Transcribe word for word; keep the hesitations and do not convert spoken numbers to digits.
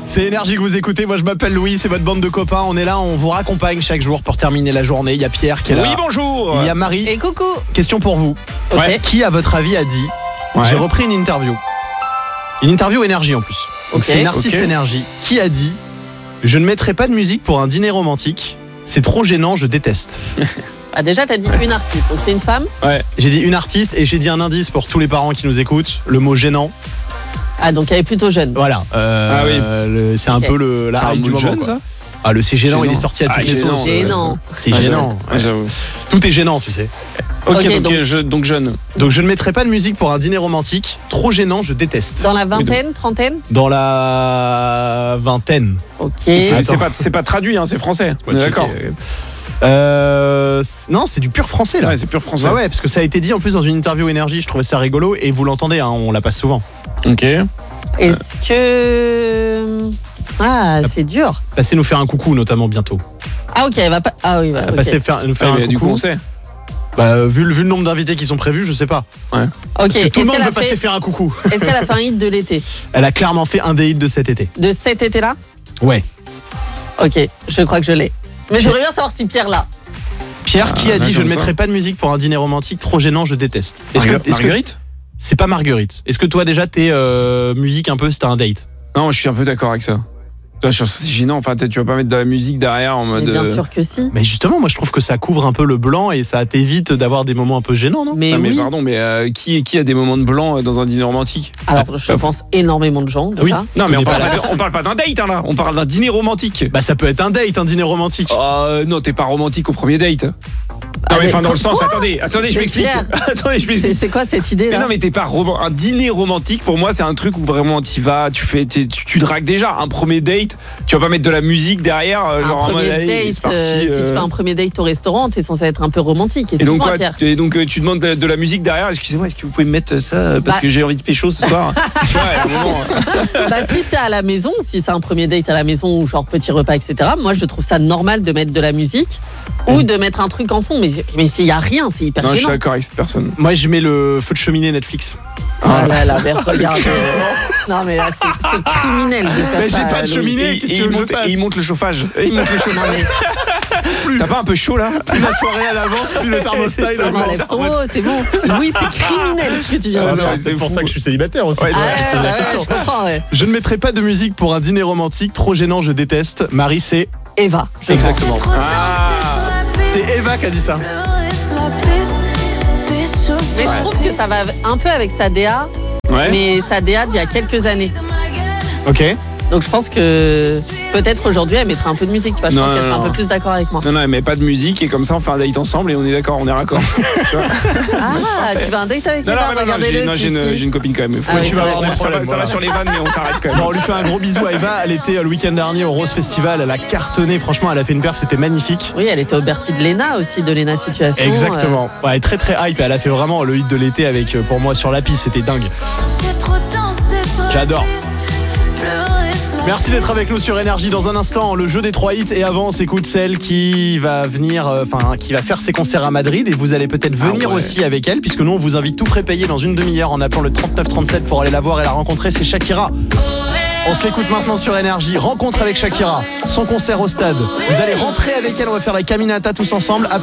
C'est Énergie que vous écoutez, moi je m'appelle Louis, c'est votre bande de copains. On est là, on vous raccompagne chaque jour pour terminer la journée. Il y a Pierre qui est là. Oui, bonjour. Il y a Marie. Et coucou. Question pour vous. Ouais. Qui, à votre avis, a dit Ouais. J'ai repris une interview. Une interview Énergie en plus. Donc Ok. c'est une artiste Ok. Énergie qui a dit Je ne mettrai pas de musique pour un dîner romantique. C'est trop gênant, je déteste. Ah, déjà, t'as dit une artiste, donc c'est une femme. Ouais. J'ai dit une artiste et j'ai dit un indice pour tous les parents qui nous écoutent. Le mot gênant. Ah, donc elle est plutôt jeune. Voilà. Euh, Ah oui. le- c'est un Ok. peu le, la C'est un hype du mot moment. jeune, quoi. ça Ah, le c'est gênant, Gênant. il est sorti à Ah, toutes les gênant. sauces. Gênant. C'est Ah, gênant. j'avoue. Ah, j'avoue. Tout est gênant, tu sais. Ok, Ok, donc, donc- je, donc jeune. Donc je ne mettrai pas de musique pour un dîner romantique. Trop gênant, je déteste. Dans la vingtaine, trentaine. Dans la vingtaine. Ok. C'est Attends. c'est pas, c'est pas traduit, hein, c'est français. On est d'accord. Euh, non, c'est du pur français là. Ouais, c'est pur français. Ouais, ouais, parce que ça a été dit en plus dans une interview Énergie. Je trouvais ça rigolo et vous l'entendez, hein, on la passe souvent. Ok. Est-ce que. Ah, c'est dur. Passez nous faire un coucou notamment bientôt. Ah, ok, elle va pas. Ah, oui, bah, ok. Passez faire, nous faire Ouais, un mais du coup, coucou. on sait. Bah, vu, le- vu le nombre d'invités qui sont prévus, je sais pas. Ok, Parce que tout le est-ce monde qu'elle veut a, passer fait... faire un coucou. est-ce qu'elle a fait un hit de l'été? Elle a clairement fait un des hits de cet été. De cet été-là? Ouais. Ok, je crois que je l'ai. Mais j'aimerais bien savoir si Pierre l'a. Pierre qui a Ah, dit là, je ne comme ça. mettrai pas de musique pour un dîner romantique. Trop gênant, je déteste. Est-ce que, Marguer- est-ce que- Marguerite c'est pas Marguerite. Est-ce que toi déjà t'es euh, musique un peu, c'était un date? Non, je suis un peu d'accord avec ça. Toi, je- C'est gênant, enfin, tu sais, tu vas pas mettre de la musique derrière en Mais mode. bien euh, sûr que si. Mais justement, moi je trouve que ça couvre un peu le blanc et ça t'évite d'avoir des moments un peu gênants, non? Mais Ah, mais oui. pardon, mais euh, qui, qui a des moments de blanc euh, dans un dîner romantique? Alors, je Ah, pense énormément de gens déjà. Oui. Non, mais on connais parle, pas la pas, on parle pas d'un date, hein, là. On parle d'un dîner romantique. Bah ça peut être un date, un dîner romantique. Euh, non, t'es pas romantique au premier date. Ah, Non, mais mais enfin, dans le quoi sens, attendez, attendez, je Mais m'explique. Pierre, Attendez, je C'est, m'explique. c'est quoi cette idée Mais là? non, mais t'es pas rom- un dîner romantique. Pour moi, c'est un truc où vraiment tu vas, tu fais, t'es- tu, tu dragues déjà. Un premier date, tu vas pas mettre de la musique derrière, euh, Un genre en mode, premier allez, date, c'est parti. euh, si euh. tu fais un premier date au restaurant, t'es censé être un peu romantique. Et donc Excuse-moi, quoi Pierre. Et donc euh, tu demandes de, de la musique derrière. Excusez-moi, est-ce que vous pouvez me mettre ça euh, parce Bah- que j'ai envie de pécho ce soir. Tu vois, à un moment, euh, Bah si c'est à la maison, si c'est un premier date à la maison ou genre petit repas, et cetera. Moi je trouve ça normal de mettre de la musique ou de mettre un truc en fond. Mais mais s'il y a rien, c'est hyper Non, je suis gênant. d'accord avec cette personne. Moi je mets le feu de cheminée Netflix. Ah là là, mais regarde. euh, Non mais là c'est, c'est criminel de faire Mais ça. j'ai pas de Louis. cheminée. Et, qu'est-ce et que tu veux il que je monte, fasse et il monte le chauffage. Et il monte le Non chauffage. mais T'as pas un peu chaud là? Plus la soirée à l'avance, plus le thermostat il Ça on augmente. enlève ton mot, c'est bon. Oui, c'est criminel ce que tu viens Ah de non, dire. mais c'est c'est pour fou. ça que je suis célibataire aussi. Ouais, Ouais, Ouais, je pose la bah ouais, question. je comprends, ouais. Je ne mettrai pas de musique pour un dîner romantique. Trop gênant, je déteste. Marie, c'est Eva. je Exactement. pense. Ah, c'est Eva qui a dit ça. Mais je trouve que ça va un peu avec sa D A, ouais. mais sa D A d'il y a quelques années. Ok. Donc je pense que peut-être aujourd'hui elle mettra un peu de musique, tu vois. Je Non, pense qu'elle non, sera un non. peu plus d'accord avec moi. Non, non, mais pas de musique et comme ça on fait un date ensemble et on est d'accord, on est raccord. Ah, tu veux un date avec Non, Eva? non, mais non, non, Regardez-le. j'ai, non, j'ai, si, une, si. j'ai une copine quand même. Faut- Ah oui, tu vas c'est voir, vrai. ça, va, ça va sur les vannes, mais on s'arrête quand même. Bon, on lui fait un gros bisou à Eva. Elle était euh, le week-end dernier au Rose Festival. Elle a cartonné. Franchement, elle a fait une perf. C'était magnifique. Oui, elle était au Bercy de Léna aussi, de Léna Situation. Exactement. Ouais, très très hype. Elle a fait vraiment le hit de l'été avec, euh, pour moi, sur la piste. C'était dingue. J'adore. Merci d'être avec nous sur Énergie. Dans un instant, le jeu des trois hits. Et avant, on s'écoute celle qui va venir, enfin, euh, qui va faire ses concerts à Madrid. Et vous allez peut-être venir Ah ouais. aussi avec elle, puisque nous, on vous invite tout frais payé dans une demi-heure en appelant le trente-neuf trente-sept pour aller la voir et la rencontrer. C'est Shakira. On se l'écoute maintenant sur Énergie. Rencontre avec Shakira. Son concert au stade. Vous allez rentrer avec elle. On va faire la caminata tous ensemble.